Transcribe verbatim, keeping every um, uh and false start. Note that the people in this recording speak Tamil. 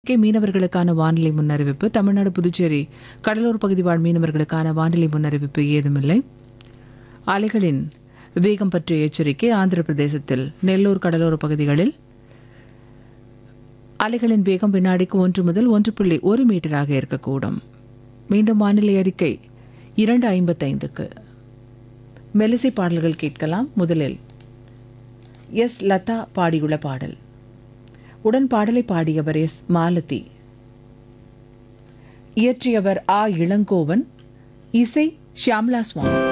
கே மீனவர்களுக்கான வானிலை முன்னறிவிப்பு. தமிழ்நாடு, புதுச்சேரி கடலோர பகுதி வாழ் மீனவர்களுக்கான வானிலை முன்னறிவிப்பு ஏதுமில்லை. அலைகளின் வேகம் பற்றிய எச்சரிக்கை. ஆந்திர பிரதேசத்தில் நெல்லூர் கடலோர பகுதிகளில் அலைகளின் வேகம் வினாடிக்கு ஒன்று முதல் ஒன்று புள்ளி ஒரு மீட்டராக இருக்கக்கூடும். மீண்டும் வானிலை அறிக்கை இரண்டு ஐம்பத்தைந்துக்கு. மெலிசை பாடல்கள் கேட்கலாம். முதலில் எஸ் லதா பாடியுள்ள பாடல். உடன் பாடலை பாடியவர் எஸ் மாலதி, இயற்றியவர் ஆ இளங்கோவன், இசை ஷியாம்லா சுவாமி.